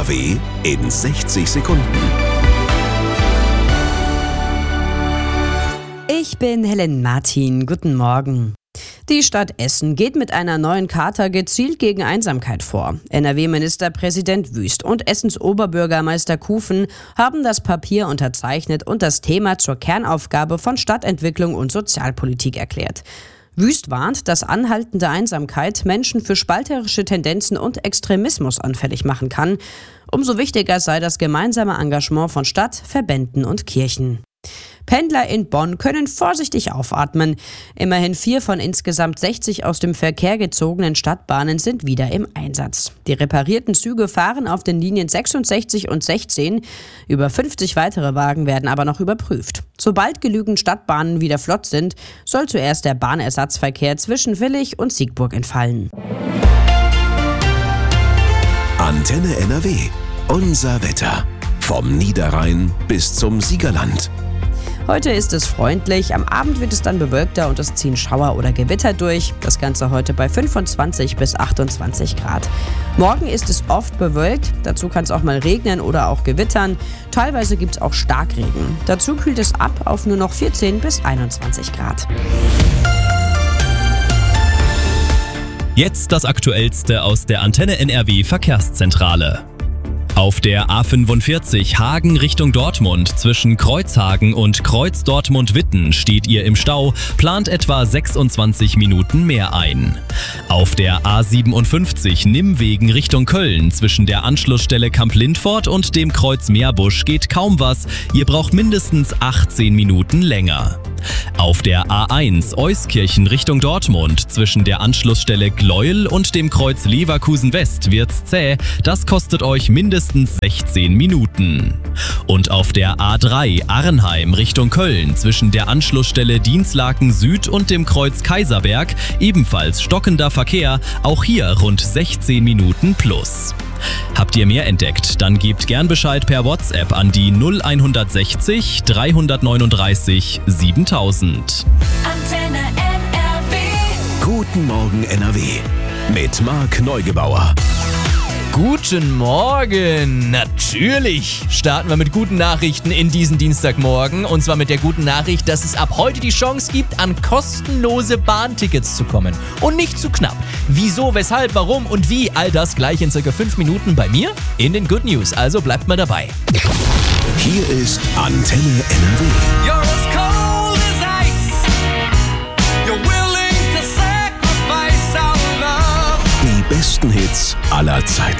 NRW in 60 Sekunden. Ich bin Helen Martin. Guten Morgen. Die Stadt Essen geht mit einer neuen Charta gezielt gegen Einsamkeit vor. NRW-Ministerpräsident Wüst und Essens Oberbürgermeister Kufen haben das Papier unterzeichnet und das Thema zur Kernaufgabe von Stadtentwicklung und Sozialpolitik erklärt. Wüst warnt, dass anhaltende Einsamkeit Menschen für spalterische Tendenzen und Extremismus anfällig machen kann. Umso wichtiger sei das gemeinsame Engagement von Stadt, Verbänden und Kirchen. Pendler in Bonn können vorsichtig aufatmen. Immerhin 4 von insgesamt 60 aus dem Verkehr gezogenen Stadtbahnen sind wieder im Einsatz. Die reparierten Züge fahren auf den Linien 66 und 16. Über 50 weitere Wagen werden aber noch überprüft. Sobald genügend Stadtbahnen wieder flott sind, soll zuerst der Bahnersatzverkehr zwischen Willich und Siegburg entfallen. Antenne NRW. Unser Wetter. Vom Niederrhein bis zum Siegerland. Heute ist es freundlich, am Abend wird es dann bewölkter und es ziehen Schauer oder Gewitter durch. Das Ganze heute bei 25 bis 28 Grad. Morgen ist es oft bewölkt, dazu kann es auch mal regnen oder auch gewittern. Teilweise gibt es auch Starkregen. Dazu kühlt es ab auf nur noch 14 bis 21 Grad. Jetzt das Aktuellste aus der Antenne NRW Verkehrszentrale. Auf der A45 Hagen Richtung Dortmund zwischen Kreuzhagen und Kreuz Dortmund-Witten steht ihr im Stau, plant etwa 26 Minuten mehr ein. Auf der A57 Nimmwegen Richtung Köln zwischen der Anschlussstelle Kamp-Lindfort und dem Kreuz Meerbusch geht kaum was, ihr braucht mindestens 18 Minuten länger. Auf der A1 Euskirchen Richtung Dortmund zwischen der Anschlussstelle Gleuel und dem Kreuz Leverkusen West wird's zäh, das kostet euch mindestens 16 Minuten. Und auf der A3 Arnheim Richtung Köln zwischen der Anschlussstelle Dinslaken Süd und dem Kreuz Kaiserberg ebenfalls stockender Verkehr, auch hier rund 16 Minuten plus. Habt ihr mehr entdeckt? Dann gebt gern Bescheid per WhatsApp an die 0160 339 7000. Antenne NRW. Guten Morgen NRW. Mit Marc Neugebauer. Guten Morgen! Natürlich starten wir mit guten Nachrichten in diesen Dienstagmorgen. Und zwar mit der guten Nachricht, dass es ab heute die Chance gibt, an kostenlose Bahntickets zu kommen. Und nicht zu knapp. Wieso, weshalb, warum und wie, all das gleich in circa 5 Minuten bei mir in den Good News. Also bleibt mal dabei. Hier ist Antenne NRW. You're as cold as ice. You're willing to sacrifice our love. Die besten Hits aller Zeiten.